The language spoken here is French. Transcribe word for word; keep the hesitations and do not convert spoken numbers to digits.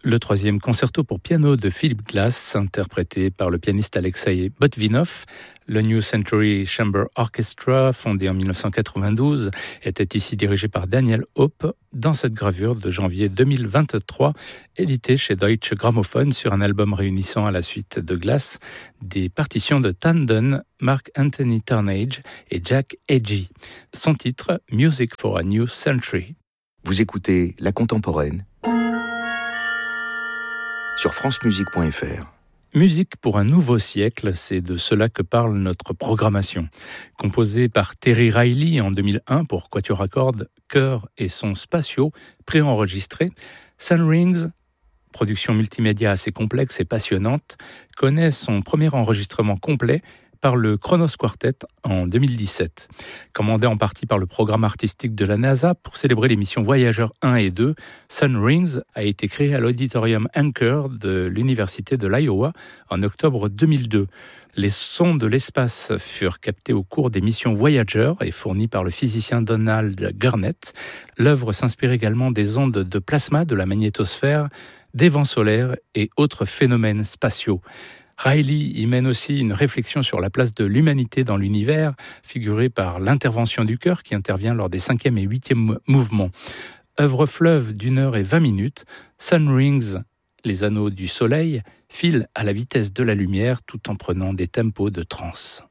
Le troisième concerto pour piano de Philip Glass, interprété par le pianiste Alexei Botvinov. Le New Century Chamber Orchestra, fondé en dix-neuf cent quatre-vingt-douze, était ici dirigé par Daniel Hope dans cette gravure de janvier deux mille vingt-trois, éditée chez Deutsche Grammophon sur un album réunissant à la suite de Glass des partitions de Tandon, Mark Anthony Turnage et Jack Edgy. Son titre, Music for a New Century. Vous écoutez La Contemporaine sur francemusique point f r. Musique pour un nouveau siècle, c'est de cela que parle notre programmation. Composée par Terry Riley en deux mille un pour quatuor à cordes, chœur et sons spatiaux préenregistrés, Sun Rings, production multimédia assez complexe et passionnante, connaît son premier enregistrement complet par le Kronos Quartet en deux mille dix-sept. Commandé en partie par le programme artistique de la NASA pour célébrer les missions Voyager un et deux, Sun Rings a été créé à l'auditorium Anchor de l'Université de l'Iowa en octobre deux mille deux. Les sons de l'espace furent captés au cours des missions Voyager et fournis par le physicien Donald Gurnett. L'œuvre s'inspire également des ondes de plasma de la magnétosphère, des vents solaires et autres phénomènes spatiaux. Riley y mène aussi une réflexion sur la place de l'humanité dans l'univers, figurée par l'intervention du chœur qui intervient lors des cinquième et huitième mouvements. Œuvre fleuve d'une heure et vingt minutes, Sun Rings, les anneaux du soleil, file à la vitesse de la lumière tout en prenant des tempos de trance.